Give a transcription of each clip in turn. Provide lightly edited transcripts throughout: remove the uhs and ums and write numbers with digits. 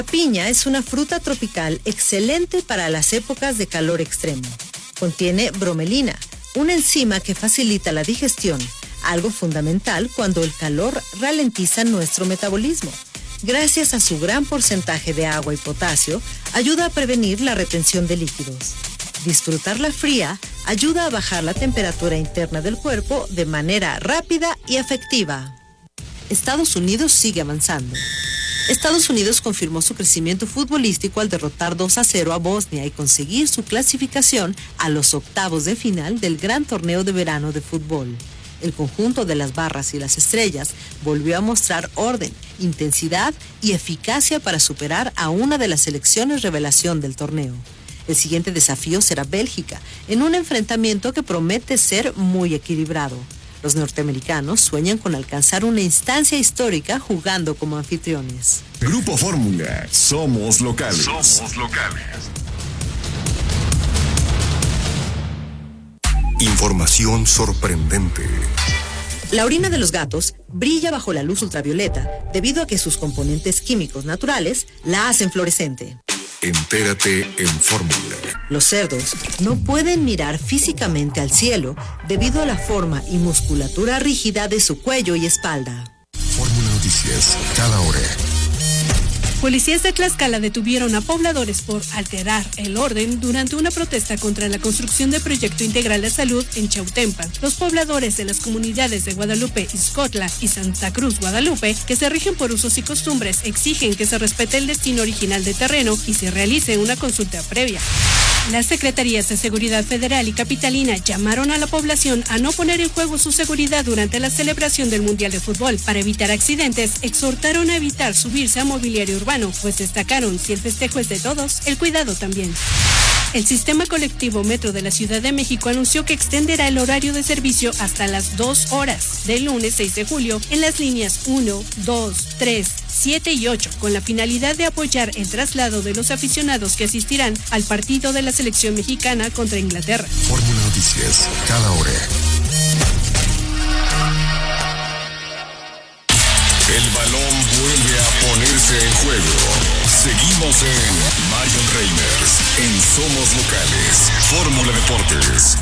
La piña es una fruta tropical excelente para las épocas de calor extremo. Contiene bromelina, una enzima que facilita la digestión, algo fundamental cuando el calor ralentiza nuestro metabolismo. Gracias a su gran porcentaje de agua y potasio, ayuda a prevenir la retención de líquidos. Disfrutarla fría ayuda a bajar la temperatura interna del cuerpo de manera rápida y efectiva. Estados Unidos sigue avanzando. Estados Unidos confirmó su crecimiento futbolístico al derrotar 2-0 a Bosnia y conseguir su clasificación a los octavos de final del gran torneo de verano de fútbol. El conjunto de las barras y las estrellas volvió a mostrar orden, intensidad y eficacia para superar a una de las selecciones revelación del torneo. El siguiente desafío será Bélgica, en un enfrentamiento que promete ser muy equilibrado. Los norteamericanos sueñan con alcanzar una instancia histórica jugando como anfitriones. Grupo Fórmula, somos locales. Somos locales. Información sorprendente. La orina de los gatos brilla bajo la luz ultravioleta debido a que sus componentes químicos naturales la hacen fluorescente. Entérate en Fórmula. Los cerdos no pueden mirar físicamente al cielo debido a la forma y musculatura rígida de su cuello y espalda. Fórmula Noticias, cada hora. Policías de Tlaxcala detuvieron a pobladores por alterar el orden durante una protesta contra la construcción del Proyecto Integral de Salud en Chautempan. Los pobladores de las comunidades de Guadalupe, Ixcotla y Santa Cruz, Guadalupe, que se rigen por usos y costumbres, exigen que se respete el destino original del terreno y se realice una consulta previa. Las Secretarías de Seguridad Federal y Capitalina llamaron a la población a no poner en juego su seguridad durante la celebración del Mundial de Fútbol. Para evitar accidentes, exhortaron a evitar subirse a mobiliario urbano, pues destacaron, si el festejo es de todos, el cuidado también. El sistema colectivo Metro de la Ciudad de México anunció que extenderá el horario de servicio hasta las 2 horas del lunes 6 de julio en las líneas 1, 2, 3, 7 y 8, con la finalidad de apoyar el traslado de los aficionados que asistirán al partido de la selección mexicana contra Inglaterra. Fórmula Noticias, cada hora. El balón vuelve a ponerse en juego. Seguimos en Marion Reimers, en Somos Locales, Fórmula Deportes.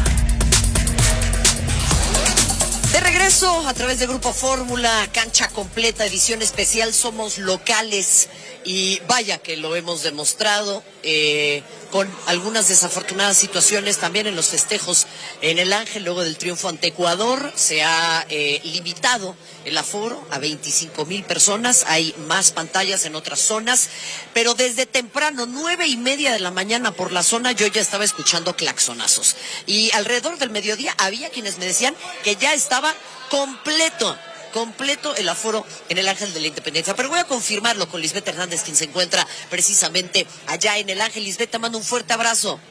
De regreso a través de Grupo Fórmula, cancha completa, edición especial, Somos Locales. Y vaya que lo hemos demostrado con algunas desafortunadas situaciones también en los festejos en el Ángel. Luego del triunfo ante Ecuador se ha limitado el aforo a 25,000 personas. Hay más pantallas en otras zonas, pero desde temprano, 9:30 de la mañana por la zona, yo ya estaba escuchando claxonazos. Y alrededor del mediodía había quienes me decían que ya estaba completo el aforo en el Ángel de la Independencia. Pero voy a confirmarlo con Lisbeth Hernández, quien se encuentra precisamente allá en el Ángel. Lisbeth, te mando un fuerte abrazo.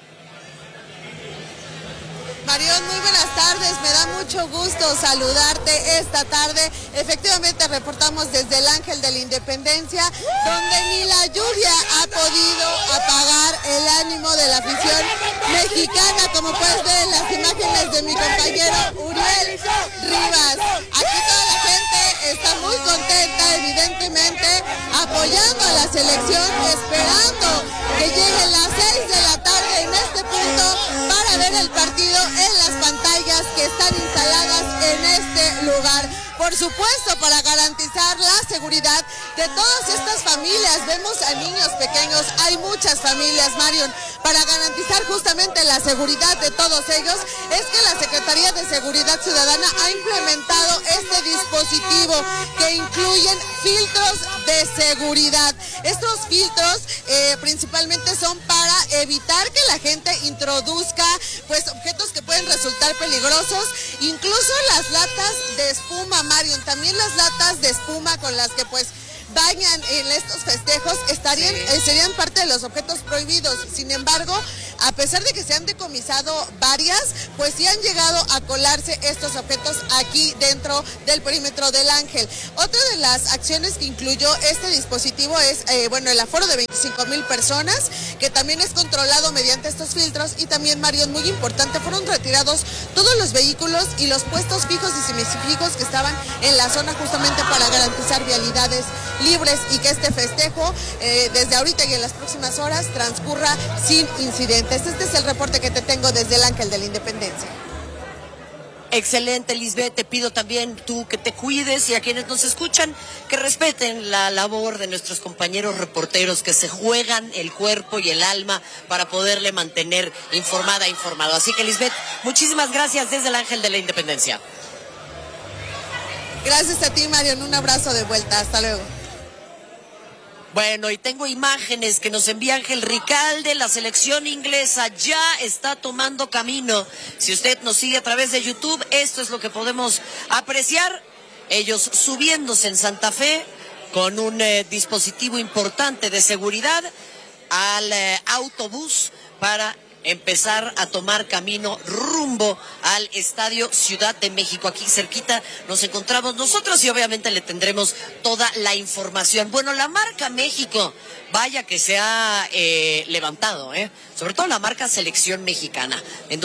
Marión, muy buenas tardes, me da mucho gusto saludarte esta tarde. Efectivamente reportamos desde el Ángel de la Independencia, donde ni la lluvia ha podido apagar el ánimo de la afición mexicana, como puedes ver en las imágenes de mi compañero Uriel Rivas. Aquí toda la gente está muy contenta, evidentemente, apoyando a la selección, esperando que lleguen las 6 de la tarde en este punto para ver el partido en las pantallas que están instaladas en este lugar. Por supuesto, para garantizar la seguridad de todas estas familias. Vemos a niños pequeños, hay muchas familias, Marion. Para garantizar justamente la seguridad de todos ellos, es que la Secretaría de Seguridad Ciudadana ha implementado este dispositivo que incluyen filtros de seguridad. Estos filtros principalmente son para evitar que la gente introduzca pues objetos que pueden resultar peligrosos, incluso las latas de espuma, Marion, también las latas de espuma con las que pues bañan en estos festejos serían parte de los objetos prohibidos. Sin embargo, a pesar de que se han decomisado varias, pues sí han llegado a colarse estos objetos aquí dentro del perímetro del Ángel. Otra de las acciones que incluyó este dispositivo es el aforo de 25,000 personas, que también es controlado mediante estos filtros. Y también, Marion, muy importante, fueron retirados todos los vehículos y los puestos fijos y semifijos que estaban en la zona justamente para garantizar vialidades libres y que este festejo desde ahorita y en las próximas horas transcurra sin incidentes. Este es el reporte que te tengo desde el Ángel de la Independencia. Excelente, Lisbeth. Te pido también tú que te cuides y a quienes nos escuchan que respeten la labor de nuestros compañeros reporteros que se juegan el cuerpo y el alma para poderle mantener informado. Así que, Lisbeth, muchísimas gracias desde el Ángel de la Independencia. Gracias a ti, Marion. Un abrazo de vuelta. Hasta luego. Bueno, y tengo imágenes que nos envía Ángel Ricalde. La selección inglesa ya está tomando camino. Si usted nos sigue a través de YouTube, esto es lo que podemos apreciar. Ellos subiéndose en Santa Fe con un dispositivo importante de seguridad al autobús para empezar a tomar camino rumbo al Estadio Ciudad de México. Aquí cerquita nos encontramos nosotros y obviamente le tendremos toda la información. Bueno, la marca México, vaya que se ha levantado, sobre todo la marca Selección Mexicana. En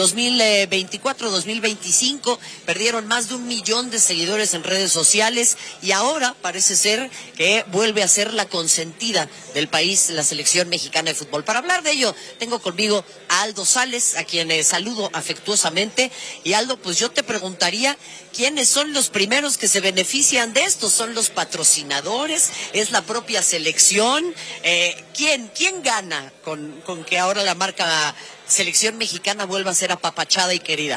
2024-2025 perdieron más de 1 millón de seguidores en redes sociales y ahora parece ser que vuelve a ser la consentida del país, la Selección Mexicana de Fútbol. Para hablar de ello, tengo conmigo a Aldo Sales, a quien saludo afectuosamente. Y Aldo, pues yo te preguntaría, ¿quiénes son los primeros que se benefician de esto? ¿Son los patrocinadores? ¿Es la propia selección? ¿Quién gana con que ahora la marca Selección Mexicana vuelva a ser apapachada y querida?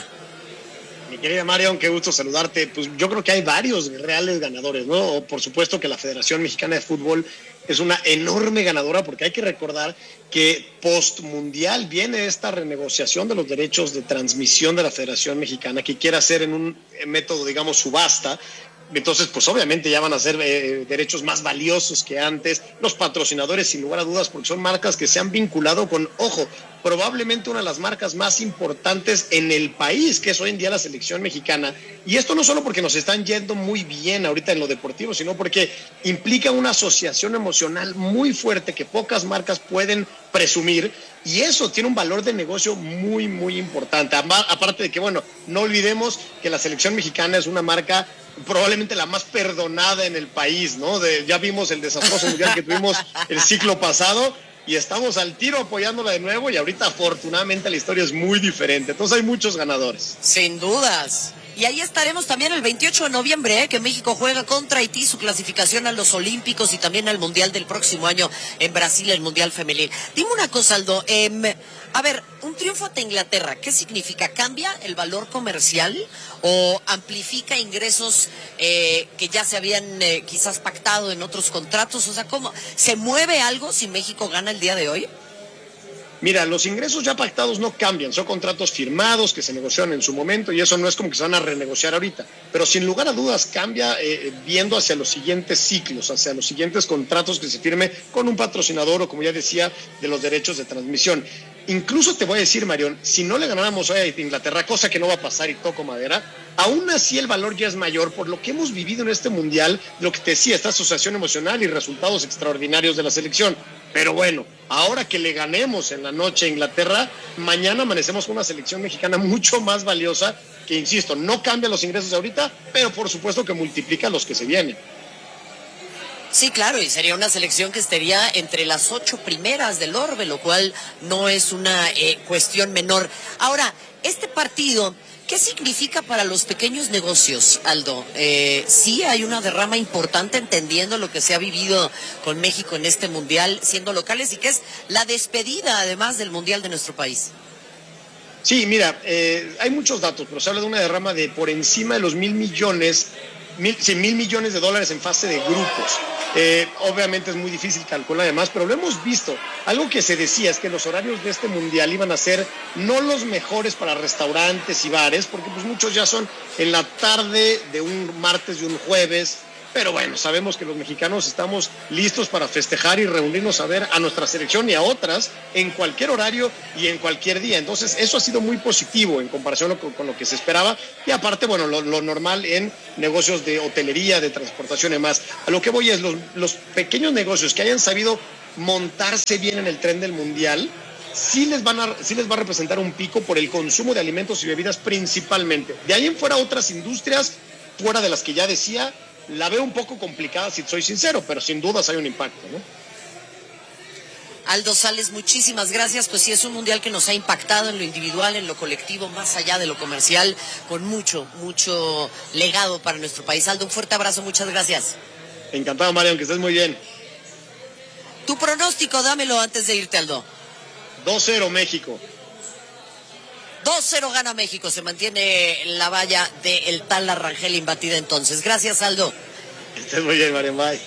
Mi querida Marion, qué gusto saludarte. Pues yo creo que hay varios reales ganadores, ¿no? Por supuesto que la Federación Mexicana de Fútbol es una enorme ganadora, porque hay que recordar que post-mundial viene esta renegociación de los derechos de transmisión de la Federación Mexicana, que quiere hacer en un método, digamos, subasta. Entonces, pues obviamente ya van a ser derechos más valiosos que antes. Los patrocinadores, sin lugar a dudas, porque son marcas que se han vinculado con, ojo, probablemente una de las marcas más importantes en el país, que es hoy en día la Selección Mexicana. Y esto no solo porque nos están yendo muy bien ahorita en lo deportivo, sino porque implica una asociación emocional muy fuerte que pocas marcas pueden presumir, y eso tiene un valor de negocio muy, muy importante. Aparte de que, bueno, no olvidemos que la Selección Mexicana es una marca probablemente la más perdonada en el país, ¿no? Ya vimos el desastroso mundial que tuvimos el ciclo pasado y estamos al tiro apoyándola de nuevo, y ahorita afortunadamente la historia es muy diferente. Entonces hay muchos ganadores. Sin dudas. Y ahí estaremos también el 28 de noviembre, que México juega contra Haití su clasificación a los Olímpicos y también al Mundial del próximo año en Brasil, el Mundial Femenil. Dime una cosa, Aldo. A ver, un triunfo ante Inglaterra, ¿qué significa? ¿Cambia el valor comercial o amplifica ingresos que ya se habían quizás pactado en otros contratos? O sea, ¿cómo se mueve algo si México gana el día de hoy? Mira, los ingresos ya pactados no cambian, son contratos firmados que se negociaron en su momento, y eso no es como que se van a renegociar ahorita, pero sin lugar a dudas cambia viendo hacia los siguientes ciclos, hacia los siguientes contratos que se firme con un patrocinador o, como ya decía, de los derechos de transmisión. Incluso te voy a decir, Marion, si no le ganáramos hoy a Inglaterra, cosa que no va a pasar y toco madera, aún así el valor ya es mayor por lo que hemos vivido en este mundial, lo que te decía, esta asociación emocional y resultados extraordinarios de la selección. Pero bueno, ahora que le ganemos en la noche a Inglaterra, mañana amanecemos con una selección mexicana mucho más valiosa, que, insisto, no cambia los ingresos de ahorita, pero por supuesto que multiplica los que se vienen. Sí, claro, y sería una selección que estaría entre las 8 primeras del orbe, lo cual no es una cuestión menor. Ahora, este partido, ¿qué significa para los pequeños negocios, Aldo? Sí hay una derrama importante, entendiendo lo que se ha vivido con México en este mundial, siendo locales, y que es la despedida, además, del mundial de nuestro país. Sí, mira, hay muchos datos, pero se habla de una derrama de por encima de los $1,000 millones de dólares en fase de grupos. Obviamente es muy difícil calcular además, pero lo hemos visto. Algo que se decía es que los horarios de este mundial iban a ser no los mejores para restaurantes y bares, porque pues muchos ya son en la tarde de un martes y un jueves. Pero bueno, sabemos que los mexicanos estamos listos para festejar y reunirnos a ver a nuestra selección y a otras en cualquier horario y en cualquier día. Entonces, eso ha sido muy positivo en comparación con lo que se esperaba. Y aparte, bueno, lo normal en negocios de hotelería, de transportación y demás. A lo que voy es los pequeños negocios que hayan sabido montarse bien en el tren del Mundial, sí les va a representar un pico por el consumo de alimentos y bebidas principalmente. De ahí en fuera, otras industrias, fuera de las que ya decía, la veo un poco complicada, si soy sincero, pero sin dudas hay un impacto, ¿no? Aldo Sales, muchísimas gracias. Pues sí, es un mundial que nos ha impactado en lo individual, en lo colectivo, más allá de lo comercial, con mucho legado para nuestro país. Aldo, un fuerte abrazo, muchas gracias. Encantado, Marion, que estés muy bien. Tu pronóstico, dámelo antes de irte, Aldo. 2-0 México. 2-0 gana México, se mantiene la valla del Tala Rangel imbatida entonces. Gracias, Aldo. Que estés muy bien, Marion, bye.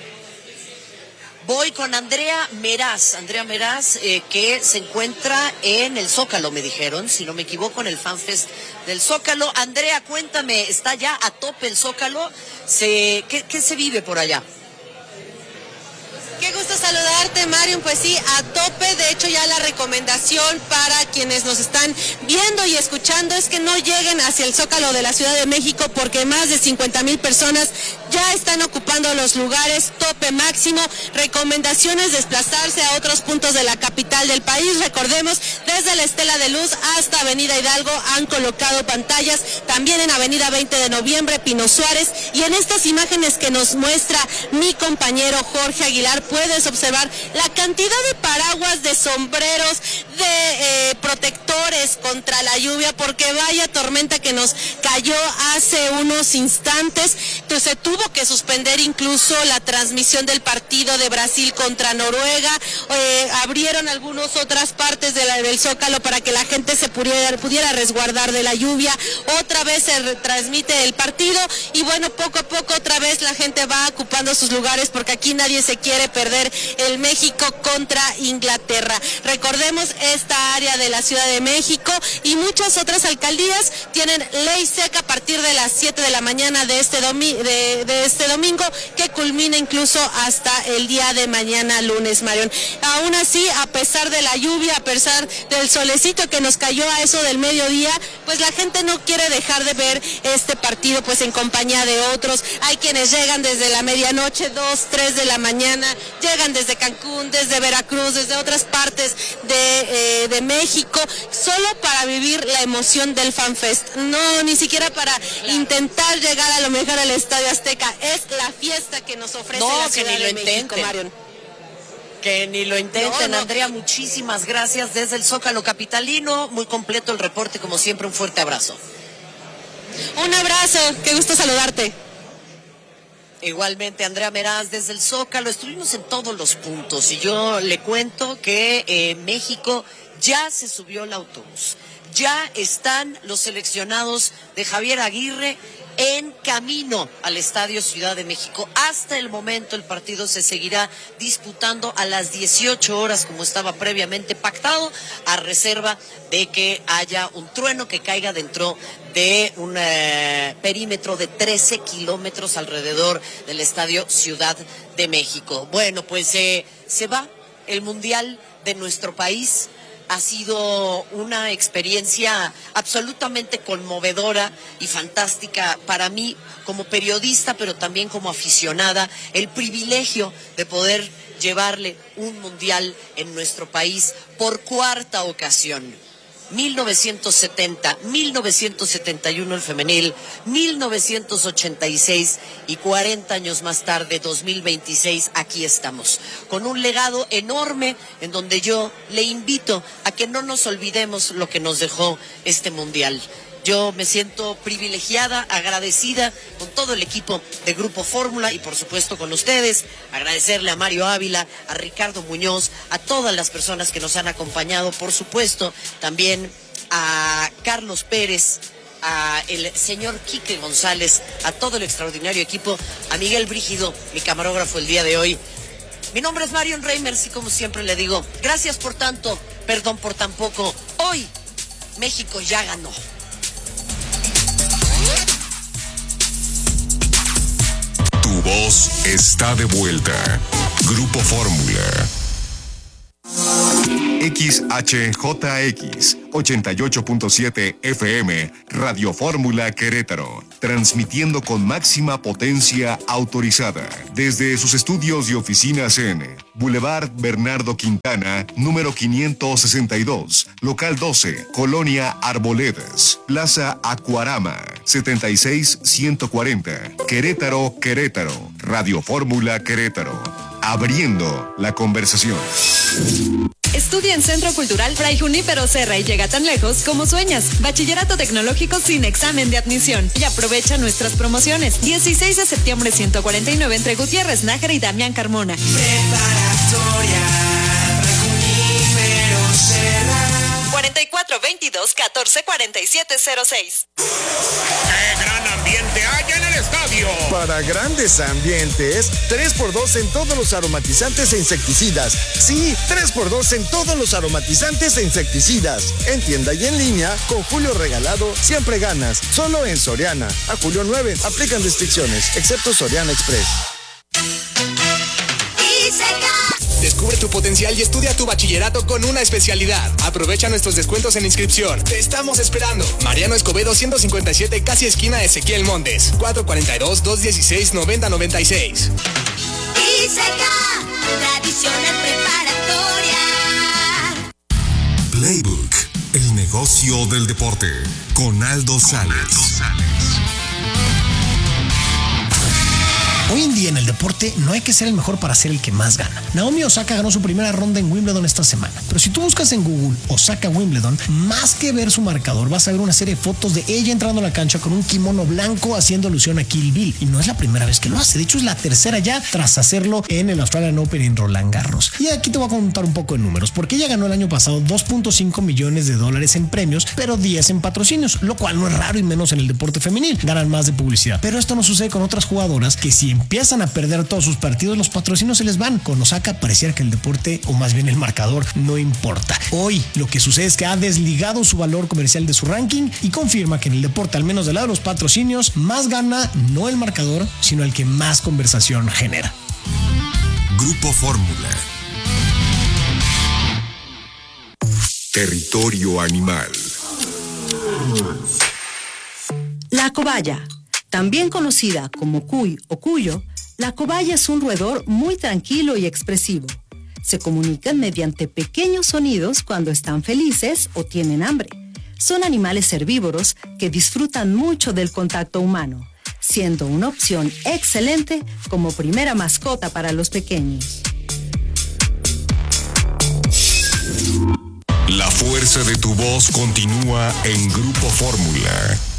Voy con Andrea Meraz, que se encuentra en el Zócalo, me dijeron, si no me equivoco, en el FanFest del Zócalo. Andrea, cuéntame, ¿está ya a tope el Zócalo? ¿Qué se vive por allá? Qué gusto saludarte, Marion. Pues sí, a tope. De hecho, ya la recomendación para quienes nos están viendo y escuchando es que no lleguen hacia el Zócalo de la Ciudad de México, porque más de 50,000 personas ya están ocupando los lugares, tope máximo. Recomendaciones: desplazarse a otros puntos de la capital del país. Recordemos, desde la Estela de Luz hasta Avenida Hidalgo han colocado pantallas, también en Avenida 20 de Noviembre, Pino Suárez, y en estas imágenes que nos muestra mi compañero Jorge Aguilar, puedes observar la cantidad de paraguas, de sombreros, de protectores contra la lluvia, porque vaya tormenta que nos cayó hace unos instantes. Entonces, se tuvo que suspender incluso la transmisión del partido de Brasil contra Noruega. Abrieron algunas otras partes del Zócalo para que la gente se pudiera resguardar de la lluvia. Otra vez se retransmite el partido y bueno, poco a poco otra vez la gente va ocupando sus lugares, porque aquí nadie se quiere perder el México contra Inglaterra. Recordemos, esta área de la Ciudad de México y muchas otras alcaldías tienen ley seca a partir de las 7 de la mañana de este domingo, que culmina incluso hasta el día de mañana lunes, Marion. Aún así, a pesar de la lluvia, a pesar del solecito que nos cayó a eso del mediodía, pues la gente no quiere dejar de ver este partido pues en compañía de otros. Hay quienes llegan desde la medianoche, 2, 3 de la mañana, llegan desde Cancún, desde Veracruz, desde otras partes de México, solo para vivir la emoción del FanFest. No, ni siquiera para intentar llegar a lo mejor al Estadio Azteca. Es la fiesta que nos ofrece la Ciudad de México, Marion. Que ni lo intenten. No. Andrea, muchísimas gracias desde el Zócalo capitalino. Muy completo el reporte, como siempre, un fuerte abrazo. Un abrazo, qué gusto saludarte. Igualmente, Andrea Meraz desde el Zócalo. Estuvimos en todos los puntos y yo le cuento que México ya se subió al autobús. Ya están los seleccionados de Javier Aguirre en camino al Estadio Ciudad de México. Hasta el momento el partido se seguirá disputando a las 18 horas como estaba previamente pactado, a reserva de que haya un trueno que caiga dentro de un perímetro de 13 kilómetros alrededor del Estadio Ciudad de México. Bueno, pues se va el Mundial de nuestro país. Ha sido una experiencia absolutamente conmovedora y fantástica para mí como periodista, pero también como aficionada. El privilegio de poder llevarle un mundial en nuestro país por cuarta ocasión. 1970, 1971 el femenil, 1986 y 40 años más tarde, 2026, aquí estamos, con un legado enorme en donde yo le invito a que no nos olvidemos lo que nos dejó este mundial. Yo me siento privilegiada, agradecida con todo el equipo de Grupo Fórmula y por supuesto con ustedes. Agradecerle a Mario Ávila, a Ricardo Muñoz, a todas las personas que nos han acompañado, por supuesto también a Carlos Pérez, a el señor Quique González, a todo el extraordinario equipo, a Miguel Brígido, mi camarógrafo el día de hoy. Mi nombre es Marion Reimers y como siempre le digo, gracias por tanto, perdón por tan poco. Hoy México ya ganó. Tu voz está de vuelta. Grupo Fórmula. XHJX 88.7 FM, Radio Fórmula Querétaro, transmitiendo con máxima potencia autorizada desde sus estudios y oficinas en Boulevard Bernardo Quintana, número 562, local 12, Colonia Arboledas, Plaza Acuarama, 76140, Querétaro, Querétaro, Radio Fórmula Querétaro, abriendo la conversación. Estudia en Centro Cultural Fray Junípero Serra y llega tan lejos como sueñas. Bachillerato tecnológico sin examen de admisión. Y aprovecha nuestras promociones. 16 de septiembre 149 entre Gutiérrez Nájera y Damián Carmona. Preparatoria Fray Junípero Serra. 4422-144706. ¡Qué gran ambiente hay en el estadio! Para grandes ambientes, 3x2 en todos los aromatizantes e insecticidas. Sí, 3x2 en todos los aromatizantes e insecticidas. En tienda y en línea, con Julio Regalado, siempre ganas. Solo en Soriana. A julio 9, aplican restricciones, excepto Soriana Express. Descubre tu potencial y estudia tu bachillerato con una especialidad. Aprovecha nuestros descuentos en inscripción. Te estamos esperando. Mariano Escobedo 157, casi esquina Ezequiel Montes. 442-216-9096. Tradicional preparatoria. Playbook, el negocio del deporte, con Aldo Sales. Hoy en día en el deporte no hay que ser el mejor para ser el que más gana. Naomi Osaka ganó su primera ronda en Wimbledon esta semana. Pero si tú buscas en Google Osaka Wimbledon, más que ver su marcador, vas a ver una serie de fotos de ella entrando a la cancha con un kimono blanco haciendo alusión a Kill Bill. Y no es la primera vez que lo hace. De hecho, es la tercera ya tras hacerlo en el Australian Open en Roland Garros. Y aquí te voy a contar un poco de números, porque ella ganó el año pasado $2.5 millones en premios, pero 10 en patrocinios, lo cual no es raro y menos en el deporte femenil. Ganan más de publicidad. Pero esto no sucede con otras jugadoras que si empiezan a perder todos sus partidos, los patrocinios se les van. Con Osaka pareciera que el deporte, o más bien el marcador, no importa. Hoy lo que sucede es que ha desligado su valor comercial de su ranking y confirma que en el deporte, al menos del lado de los patrocinios, más gana no el marcador, sino el que más conversación genera. Grupo Fórmula. Territorio animal. La cobaya, también conocida como cuy o cuyo, la cobaya es un roedor muy tranquilo y expresivo. Se comunican mediante pequeños sonidos cuando están felices o tienen hambre. Son animales herbívoros que disfrutan mucho del contacto humano, siendo una opción excelente como primera mascota para los pequeños. La fuerza de tu voz continúa en Grupo Fórmula.